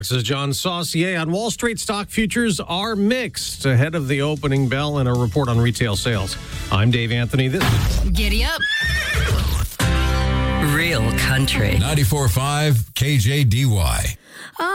This is John Saucier. On Wall Street, stock futures are mixed ahead of the opening bell and a report on retail sales. I'm Dave Anthony. Giddy up. Real country. 94.5 KJDY.